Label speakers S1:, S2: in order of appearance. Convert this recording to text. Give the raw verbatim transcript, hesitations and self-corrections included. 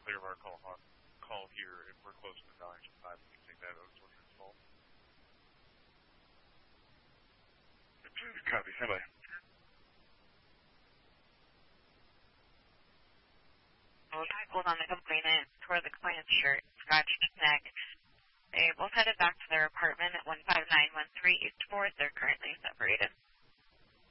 S1: clear of our call call here if we're close to the value five. We can take that out towards its fault. Copy. Stand by.
S2: Hold on the complainant toward the client's shirt, scratched his neck. They both headed back to their apartment at one five nine one three East fourth. They're currently separated.